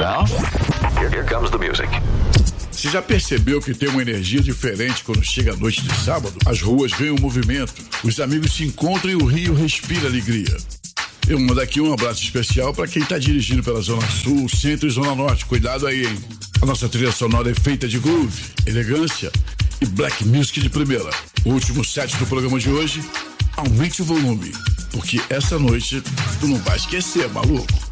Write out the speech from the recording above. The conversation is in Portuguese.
Now, here comes the music. Você já percebeu que tem uma energia diferente quando chega a noite de sábado? As ruas ganham movimento, os amigos se encontram e o Rio respira alegria. Eu mando aqui um abraço especial para quem tá dirigindo pela Zona Sul, Centro e Zona Norte. Cuidado aí, hein? A nossa trilha sonora é feita de groove, elegância e black music de primeira. O último set do programa de hoje, aumente o volume, porque essa noite tu não vai esquecer, maluco.